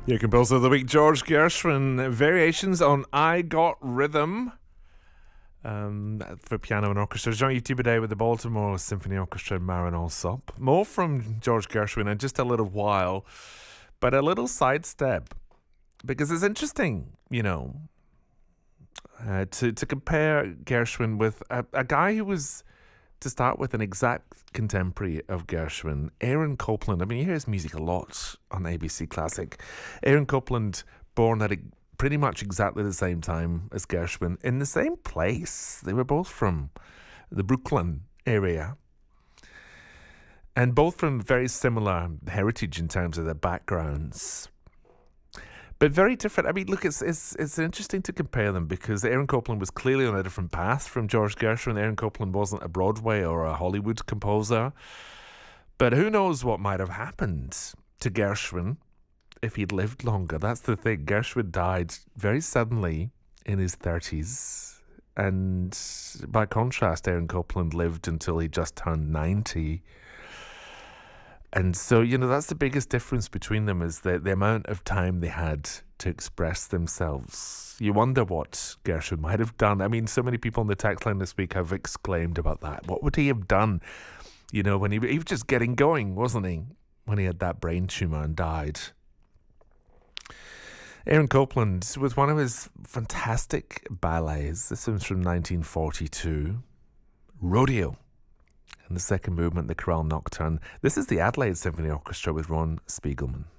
Your composer of the week, George Gershwin. Variations on I Got Rhythm for piano and orchestra. Jean-Yves Thibaudet with the Baltimore Symphony Orchestra and Marin Alsop. More from George Gershwin in just a little while, but a little sidestep because it's interesting, to compare Gershwin with a guy who was, to start with, an exact contemporary of Gershwin, Aaron Copland. I mean, you hear his music a lot on ABC Classic. Aaron Copland, born at pretty much exactly the same time as Gershwin, in the same place. They were both from the Brooklyn area. And both from very similar heritage in terms of their backgrounds. But very different. I mean, look, it's interesting to compare them because Aaron Copland was clearly on a different path from George Gershwin. Aaron Copland wasn't a Broadway or a Hollywood composer. But who knows what might have happened to Gershwin if he'd lived longer. That's the thing. Gershwin died very suddenly in his 30s. And by contrast, Aaron Copland lived until he just turned 90. And so, that's the biggest difference between them, is the amount of time they had to express themselves. You wonder what Gershwin might have done. I mean, so many people on the text line this week have exclaimed about that. What would he have done, when he was just getting going, wasn't he? When he had that brain tumour and died. Aaron Copland, with one of his fantastic ballets, this one's from 1942, Rodeo. And the second movement, the Chorale Nocturne. This is the Adelaide Symphony Orchestra with Ron Spiegelman.